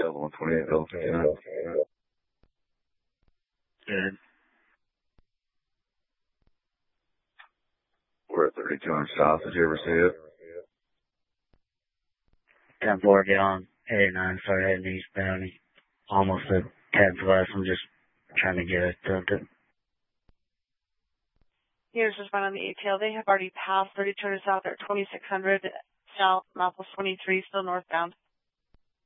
Delta 128, Delta 59. Good. We're at 3200 south. Did you ever see it? 10-4, get on 89, start heading eastbound. Almost at 10 plus. I'm just trying to get it tilted. Here's just one on the ATL. They have already passed 3200 south at 2600 south, Northwest 23, still northbound.